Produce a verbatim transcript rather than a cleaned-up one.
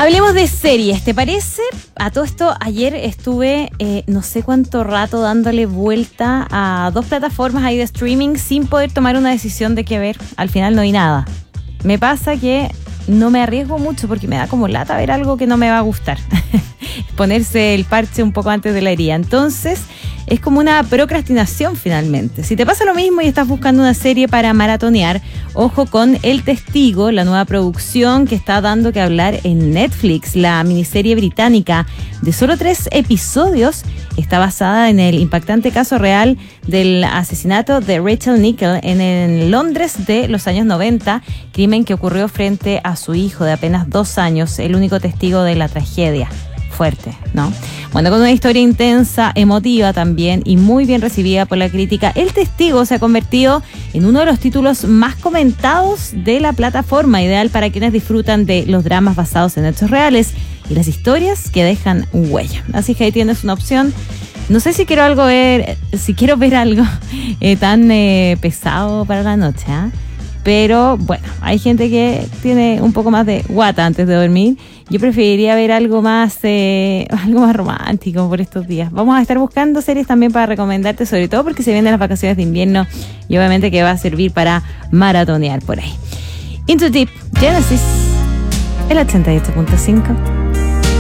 Hablemos de series, ¿te parece? A todo esto, ayer estuve eh, no sé cuánto rato dándole vuelta a dos plataformas ahí de streaming sin poder tomar una decisión de qué ver. Al final no vi nada. Me pasa que no me arriesgo mucho porque me da como lata ver algo que no me va a gustar. Ponerse el parche un poco antes de la herida. Entonces, es como una procrastinación finalmente. Si te pasa lo mismo y estás buscando una serie para maratonear, ojo con El Testigo, la nueva producción que está dando que hablar en Netflix. La miniserie británica de solo tres episodios está basada en el impactante caso real del asesinato de Rachel Nichols en, en Londres de los años noventa, crimen que ocurrió frente a su hijo de apenas dos años, el único testigo de la tragedia. Fuerte, ¿no? Bueno, con una historia intensa, emotiva también y muy bien recibida por la crítica, El Testigo se ha convertido en uno de los títulos más comentados de la plataforma, ideal para quienes disfrutan de los dramas basados en hechos reales y las historias que dejan huella. Así que ahí tienes una opción. No sé si quiero algo ver, si quiero ver algo eh, tan eh, pesado para la noche, ¿eh? Pero bueno, hay gente que tiene un poco más de guata antes de dormir. Yo preferiría ver algo más eh, algo más romántico por estos días. Vamos a estar buscando series también para recomendarte, sobre todo porque se vienen las vacaciones de invierno y obviamente que va a servir para maratonear por ahí. Into Deep, Genesis, el ochenta y ocho punto cinco.